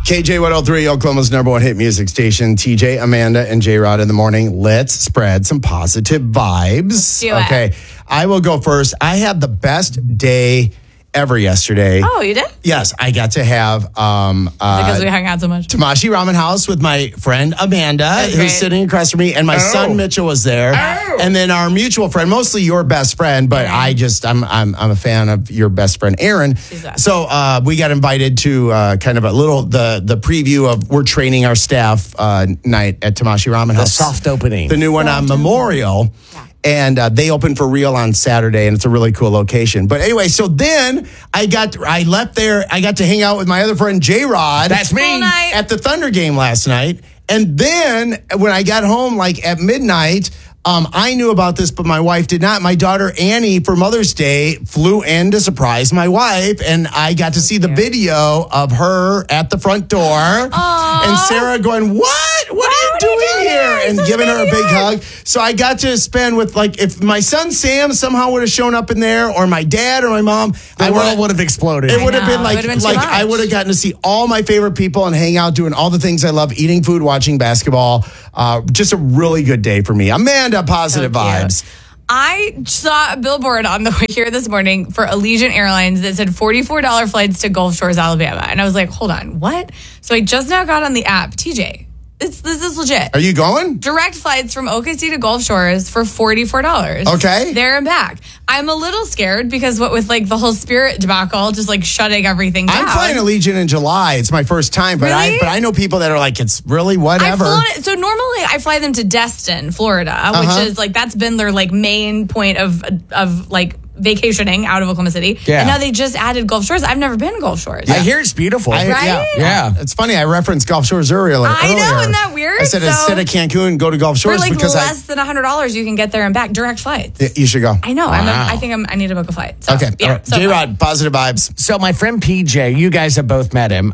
KJ103, Oklahoma's number one hit music station. TJ, Amanda, and J-Rod in the morning. Let's spread some positive vibes. Do it. Okay, I will go first. I had the best day ever yesterday. Oh, you did? Yes, I got to have Because we hung out so much. Tamashi Ramen House with my friend Amanda, who's great. sitting across from me, and my son Mitchell was there, and then our mutual friend, mostly your best friend, but I'm a fan of your best friend Aaron. Exactly. So we got invited to kind of a little the preview of we're training our staff night at Tamashi Ramen House. The soft opening. The new one on Memorial. And they open for real on Saturday, and it's a really cool location. But anyway, so then I left there. I got to hang out with my other friend, J-Rod. That's me. Full night. At the Thunder game last night. And then when I got home, like at midnight, I knew about this, but my wife did not. My daughter, Annie, for Mother's Day, flew in to surprise my wife, and I got to see the video of her at the front door. And Sarah going, what are you doing here? And giving her a big hug. So I got to spend with, like, if my son Sam somehow would have shown up in there, or my dad or my mom, The world would have exploded. it would have been It like would've been too I much. would have gotten to see all my favorite people and hang out doing all the things I love, eating food, watching basketball. Just a really good day for me. Amanda, positive So cute. vibes. I saw a billboard on the way here this morning for Allegiant Airlines that said $44 flights to Gulf Shores, Alabama. And I was like, hold on, what? So I just now got on the app. TJ, this is legit. Are you going? Direct flights from OKC to Gulf Shores for $44. Okay. There and back. I'm a little scared because what with like the whole Spirit debacle, just like shutting everything down. I'm flying Allegiant in July. It's my first time, but Really? I know people that are like, it's really whatever. So normally I fly them to Destin, Florida, which is like that's been their like main point of like vacationing out of Oklahoma City. Yeah. And now they just added Gulf Shores. I've never been to Gulf Shores. I hear it's beautiful. Right? Yeah. It's funny. I referenced Gulf Shores earlier. I know, isn't that weird? I said So- instead of Cancun, go to Gulf For Shores like because less than $100, you can get there and back direct flights. you should go. I know. Wow. I need to book a flight. So, Okay. Yeah. So J-Rod, positive vibes. So my friend PJ, you guys have both met him.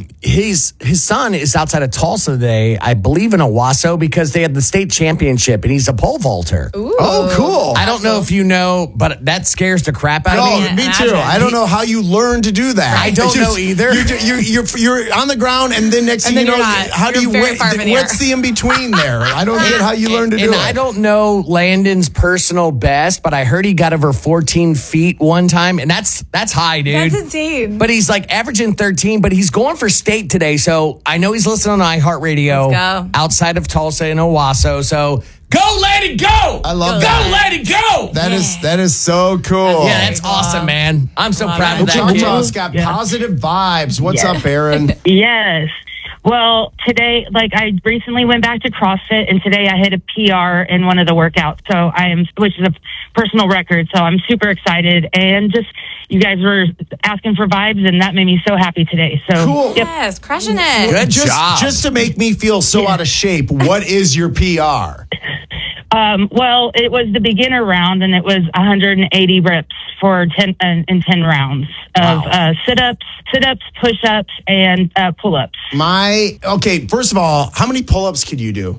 His son is outside of Tulsa today, I believe in Owasso, because they had the state championship, and he's a pole vaulter. Oh, cool. I don't know if you know, but that scares the crap out No, of me. me too. imagine. I don't know how you learn to do that. I don't know either. You're on the ground, and then next thing And you then know, you're not. how do You're you? very far in the What's air. the in between there? I don't get how you learn to do And it. I don't know Landon's personal best, but I heard he got over 14 feet one time, and that's high, dude. That's insane. But he's like averaging 13, but he's going for state today. So I know he's listening on iHeartRadio Let's go. outside of Tulsa in Owasso. So go, let it go. I love Go, that. let it go. That is so cool. Yeah, that's awesome, man. I'm so Love proud it. of that kid. Oklahoma's got positive vibes. What's up, Aaron? Yes. Well, today, like I recently went back to CrossFit, and today I hit a PR in one of the workouts. So which is a personal record. So I'm super excited, and just you guys were asking for vibes, and that made me so happy today. So Cool. Yep. Yes, crushing it. Good job. Just to make me feel so out of shape, what is your PR? Well, it was the beginner round, and it was 180 reps for 10 rounds of sit-ups, push-ups, and pull-ups. Okay, first of all, how many pull-ups could you do?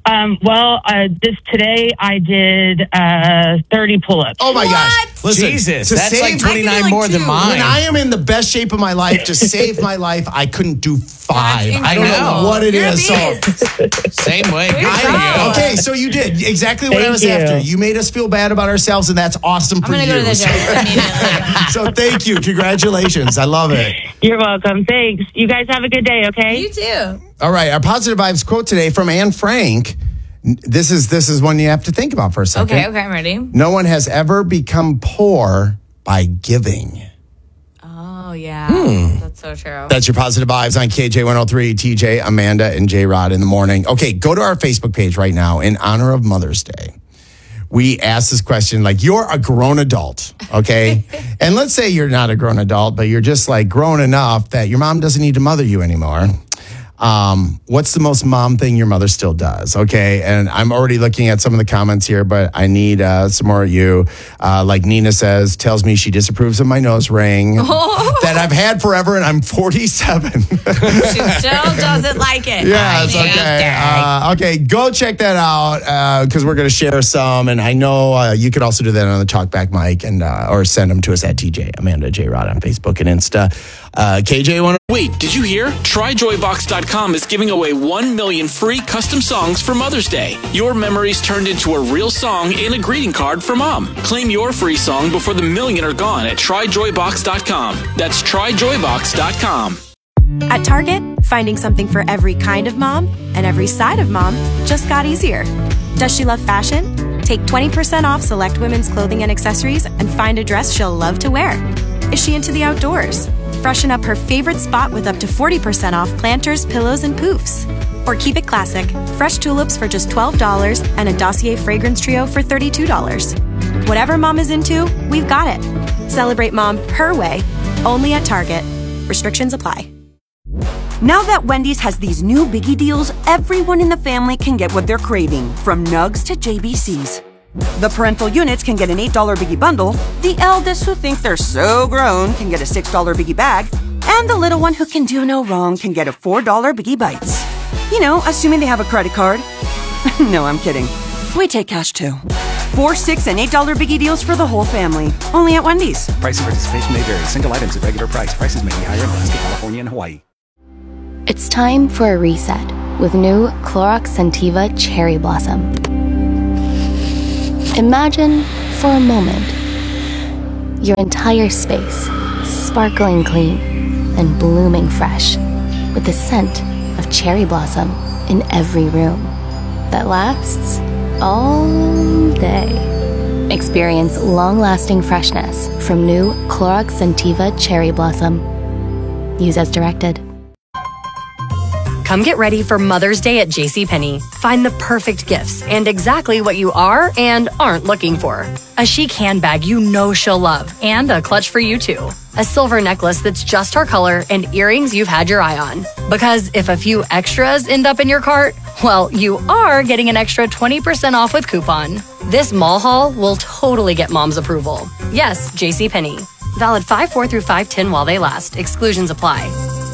Today I did 30 pull-ups. Oh my gosh. Listen, Jesus, to that's save- like I could do 29 like more than 2. mine. When I am in the best shape of my life, to save my life, I couldn't do 5. That's I don't know incredible. what it You're a is. So beast. Same way. Way to Good for go. you. okay, so you did exactly what I Thank was you. after. You made us feel bad about ourselves, and that's awesome for I'm going you. to go to the gym immediately. So thank you. Congratulations. I love it. You're welcome. Thanks. You guys have a good day, okay? You too. All right, our positive vibes quote today from Anne Frank. This is one you have to think about for a second. Okay, I'm ready. No one has ever become poor by giving. Oh, yeah. That's so true. That's your positive vibes on KJ103, TJ, Amanda, and J-Rod in the morning. Okay, go to our Facebook page right now in honor of Mother's Day. We asked this question, like, you're a grown adult, okay? And let's say you're not a grown adult, but you're just like grown enough that your mom doesn't need to mother you anymore. What's the most mom thing your mother still does? Okay. And I'm already looking at some of the comments here, but I need some more of you. Like Nina says, tells me she disapproves of my nose ring that I've had forever, and I'm 47. She still doesn't like it. Yes, I okay. Okay, go check that out because we're going to share some. And I know you could also do that on the Talkback mic and or send them to us at TJ, Amanda, J-Rod on Facebook and Insta. KJ, Wait, did you hear? TryJoyBox.com is giving away 1 million free custom songs for Mother's Day. Your memories turned into a real song and a greeting card for Mom. Claim your free song before the million are gone at TryJoyBox.com. That's TryJoyBox.com. At Target, finding something for every kind of mom and every side of mom just got easier. Does she love fashion? Take 20% off select women's clothing and accessories and find a dress she'll love to wear. Is she into the outdoors? Freshen up her favorite spot with up to 40% off planters, pillows, and poofs. Or keep it classic, fresh tulips for just $12 and a Dossier fragrance trio for $32. Whatever mom is into, we've got it. Celebrate mom her way, only at Target. Restrictions apply. Now that Wendy's has these new biggie deals, everyone in the family can get what they're craving, from nugs to JBCs. The parental units can get an $8 biggie bundle, the eldest who think they're so grown can get a $6 biggie bag, and the little one who can do no wrong can get a $4 biggie bites. You know, assuming they have a credit card. No, I'm kidding. We take cash too. $4, $6, and $8 biggie deals for the whole family. Only at Wendy's. Price and participation may vary. Single items at regular price. Prices may be higher in Alaska, California, and Hawaii. It's time for a reset with new Clorox Scentiva Cherry Blossom. Imagine, for a moment, your entire space sparkling clean and blooming fresh with the scent of cherry blossom in every room that lasts all day. Experience long-lasting freshness from new Clorox Scentiva Cherry Blossom. Use as directed. Come get ready for Mother's Day at JCPenney. Find the perfect gifts and exactly what you are and aren't looking for. A chic handbag you know she'll love and a clutch for you too. A silver necklace that's just her color and earrings you've had your eye on. Because if a few extras end up in your cart, well, you are getting an extra 20% off with coupon. This mall haul will totally get mom's approval. Yes, JCPenney. Valid 5/4 through 5/10 while they last. Exclusions apply.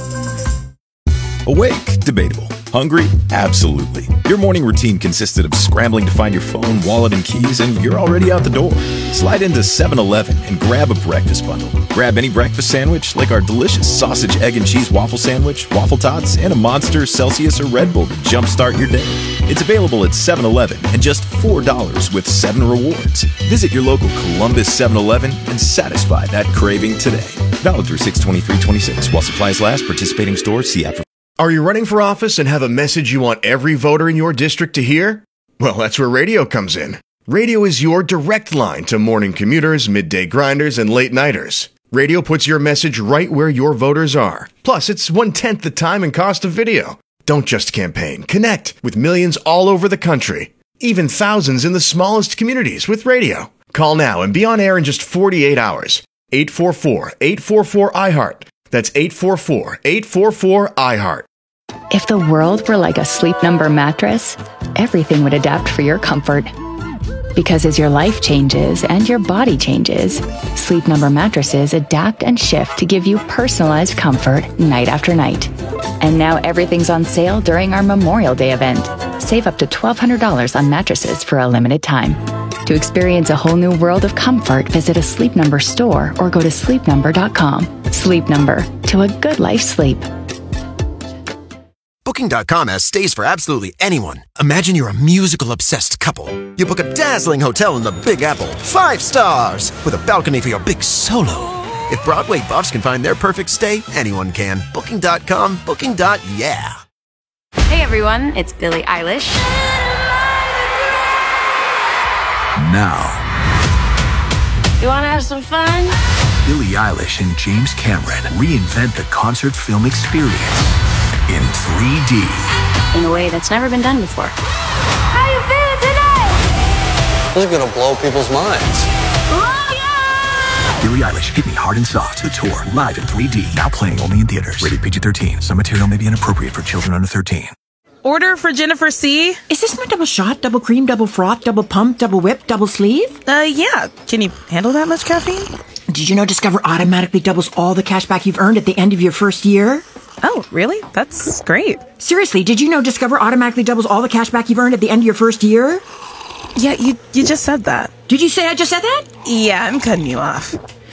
Awake? Debatable. Hungry? Absolutely. Your morning routine consisted of scrambling to find your phone, wallet, and keys, and you're already out the door. Slide into 7-Eleven and grab a breakfast bundle. Grab any breakfast sandwich, like our delicious sausage, egg, and cheese waffle sandwich, waffle tots, and a Monster, Celsius, or Red Bull to jumpstart your day. It's available at 7-Eleven and just $4 with 7 rewards. Visit your local Columbus 7-Eleven and satisfy that craving today. Valid through 6/23/26 while supplies last. Participating stores. See app for. Are you running for office and have a message you want every voter in your district to hear? Well, that's where radio comes in. Radio is your direct line to morning commuters, midday grinders, and late nighters. Radio puts your message right where your voters are. Plus, it's 1/10 the time and cost of video. Don't just campaign. Connect with millions all over the country. Even thousands in the smallest communities with radio. Call now and be on air in just 48 hours. 844-844-iHeart. That's 844-844-iHeart. If the world were like a Sleep Number mattress, everything would adapt for your comfort. Because as your life changes and your body changes, Sleep Number mattresses adapt and shift to give you personalized comfort night after night. And now everything's on sale during our Memorial Day event. Save up to $1,200 on mattresses for a limited time. To experience a whole new world of comfort, visit a Sleep Number store or go to sleepnumber.com. Sleep Number, to a good life's sleep. Booking.com has stays for absolutely anyone. Imagine you're a musical-obsessed couple. You book a dazzling hotel in the Big Apple, 5 stars, with a balcony for your big solo. If Broadway buffs can find their perfect stay, anyone can. Booking.com, booking.yeah. Hey everyone, it's Billie Eilish. Now, You wanna have some fun? Billie Eilish and James Cameron reinvent the concert film experience in 3D. In a way that's never been done before. How you feeling today? This is gonna blow people's minds. Billie Eilish, Hit Me Hard and Soft, the tour, live in 3D, now playing only in theaters. Rated PG-13. Some material may be inappropriate for children under 13. Order for Jennifer C. Is this my double shot, double cream, double froth, double pump, double whip, double sleeve? Yeah. Can you handle that much caffeine? Did you know Discover automatically doubles all the cash back you've earned at the end of your first year? Oh, really? That's great. Seriously, did you know Discover automatically doubles all the cash back you've earned at the end of your first year? Yeah, you just said that. Did you say I just said that? Yeah, I'm cutting you off.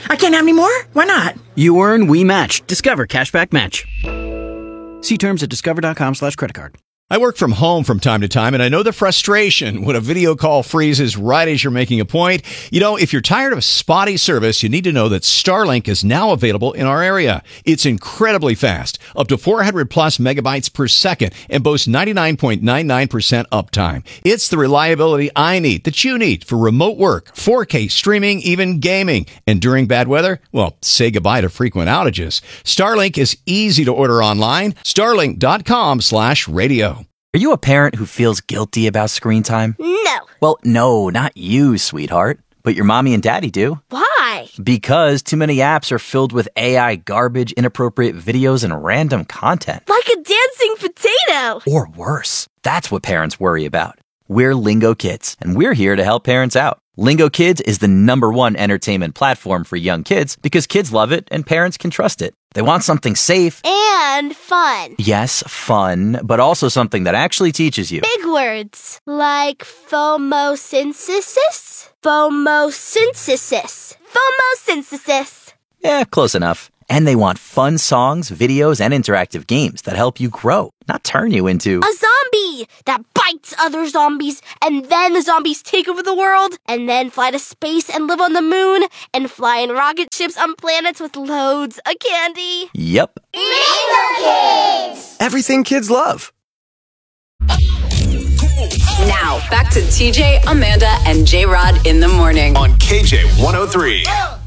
I can't have any more? Why not? You earn, we match. Discover Cashback Match. See terms at discover.com/creditcard. I work from home from time to time, and I know the frustration when a video call freezes right as you're making a point. You know, if you're tired of spotty service, you need to know that Starlink is now available in our area. It's incredibly fast, up to 400 plus megabytes per second, and boasts 99.99% uptime. It's the reliability I need, that you need, for remote work, 4K streaming, even gaming. And during bad weather, well, say goodbye to frequent outages. Starlink is easy to order online. Starlink.com/radio. Are you a parent who feels guilty about screen time? No. Well, no, not you, sweetheart. But your mommy and daddy do. Why? Because too many apps are filled with AI garbage, inappropriate videos, and random content. Like a dancing potato. Or worse. That's what parents worry about. We're Lingo Kids, and we're here to help parents out. Lingo Kids is the #1 entertainment platform for young kids because kids love it and parents can trust it. They want something safe. And fun. Yes, fun, but also something that actually teaches you. Big words. Like phomosynthesis? Phomosynthesis. Phomosynthesis. Yeah, close enough. And they want fun songs, videos, and interactive games that help you grow, not turn you into a zombie that bites other zombies, and then the zombies take over the world, and then fly to space and live on the moon, and fly in rocket ships on planets with loads of candy. Yep. Lingo Kids! Everything kids love. Now, back to TJ, Amanda, and J-Rod in the morning. On KJ 103.